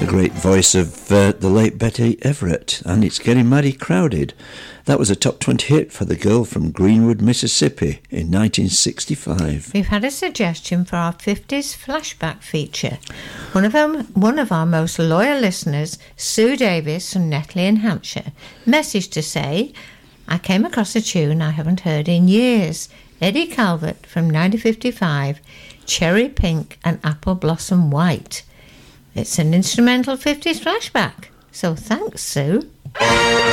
The great voice of the late Betty Everett, and It's Getting Mighty Crowded. That was a top 20 hit for the girl from Greenwood, Mississippi in 1965. We've had a suggestion for our 50s flashback feature. One of our most loyal listeners, Sue Davis from Netley in Hampshire, messaged to say, I came across a tune I haven't heard in years. Eddie Calvert from 1955, Cherry Pink and Apple Blossom White. It's an instrumental 50s flashback. So thanks, Sue.